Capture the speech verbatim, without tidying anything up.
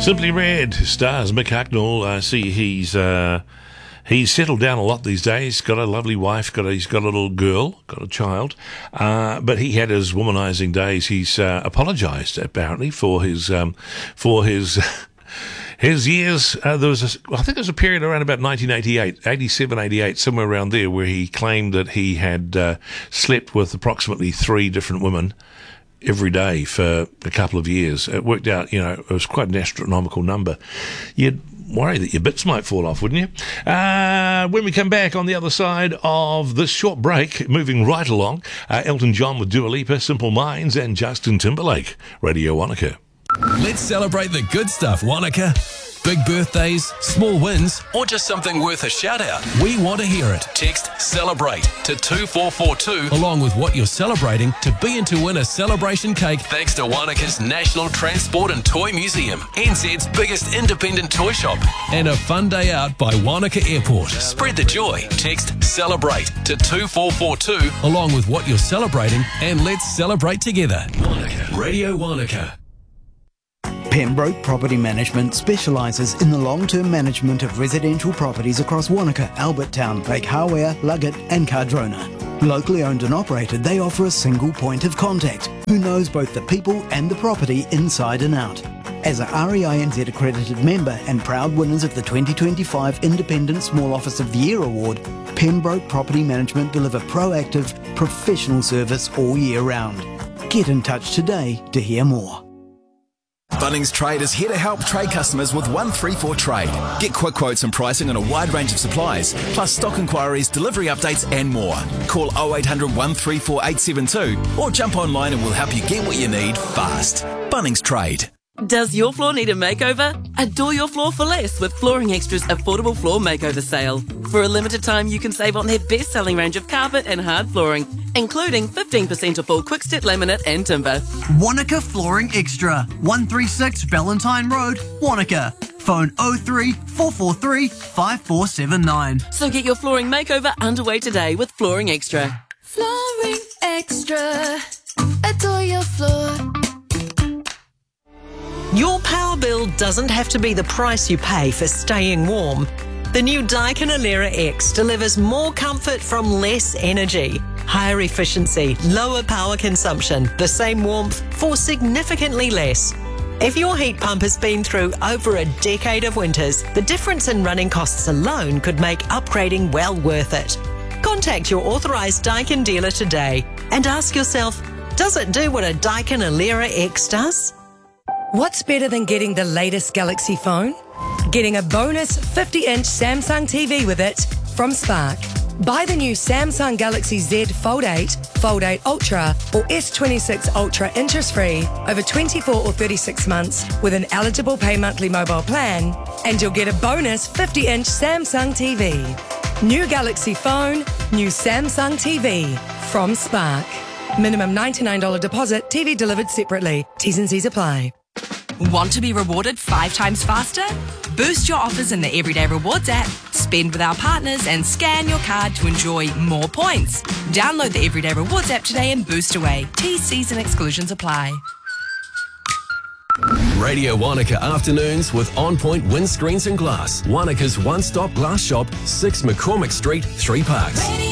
Simply Red stars Mick Hucknall. I uh, see he's uh, he's settled down a lot these days. Got a lovely wife. Got a, he's got a little girl. Got a child. Uh, but he had his womanising days. He's uh, apologised apparently for his um, for his. His years, uh, there was a, I think there was a period around about nineteen eighty-eight, eighty-seven, eighty-eight, somewhere around there, where he claimed that he had uh, slept with approximately three different women every day for a couple of years. It worked out, you know, it was quite an astronomical number. You'd worry that your bits might fall off, wouldn't you? Uh, when we come back on the other side of this short break, moving right along, uh, Elton John with Dua Lipa, Simple Minds, and Justin Timberlake, Radio Wanaka. Let's celebrate the good stuff, Wanaka. Big birthdays, small wins, or just something worth a shout out. We want to hear it. Text CELEBRATE to two four four two along with what you're celebrating to be in to win a celebration cake thanks to Wanaka's National Transport and Toy Museum, N Z's biggest independent toy shop, and a fun day out by Wanaka Airport. Spread the joy. Text CELEBRATE to two four four two along with what you're celebrating, and let's celebrate together. Wanaka. Radio Wanaka. Pembroke Property Management specialises in the long-term management of residential properties across Wanaka, Albertown, Lake Hawea, Luggett and Cardrona. Locally owned and operated, they offer a single point of contact who knows both the people and the property inside and out. As a R E I N Z accredited member and proud winners of the twenty twenty-five Independent Small Office of the Year Award, Pembroke Property Management deliver proactive, professional service all year round. Get in touch today to hear more. Bunnings Trade is here to help trade customers with one three four Trade. Get quick quotes and pricing on a wide range of supplies, plus stock inquiries, delivery updates and more. Call oh eight hundred, one three four, eight seven two or jump online and we'll help you get what you need fast. Bunnings Trade. Does your floor need a makeover? Adore your floor for less with Flooring Extra's affordable floor makeover sale. For a limited time, you can save on their best-selling range of carpet and hard flooring, including fifteen percent off all quick-step laminate and timber. Wanaka Flooring Extra, one thirty-six Valentine Road, Wanaka. Phone oh three, four four three, five four seven nine. So get your flooring makeover underway today with Flooring Extra. Flooring Extra. Adore your floor. Your power bill doesn't have to be the price you pay for staying warm. The new Daikin Alera X delivers more comfort from less energy, higher efficiency, lower power consumption, the same warmth for significantly less. If your heat pump has been through over a decade of winters, the difference in running costs alone could make upgrading well worth it. Contact your authorised Daikin dealer today and ask yourself, does it do what a Daikin Alera X does? What's better than getting the latest Galaxy phone? Getting a bonus fifty inch Samsung T V with it from Spark. Buy the new Samsung Galaxy Z Fold eight, Fold eight Ultra or S twenty-six Ultra interest-free over twenty-four or thirty-six months with an eligible pay monthly mobile plan, and you'll get a bonus fifty inch Samsung T V. New Galaxy phone, new Samsung T V from Spark. Minimum ninety-nine dollars deposit, T V delivered separately. T's and C's apply. Want to be rewarded five times faster? Boost your offers in the Everyday Rewards app, spend with our partners and scan your card to enjoy more points. Download the Everyday Rewards app today and boost away. T's, C's and exclusions apply. Radio Wanaka afternoons with On Point Windscreens and Glass. Wanaka's one-stop glass shop, six McCormick Street, Three Parks.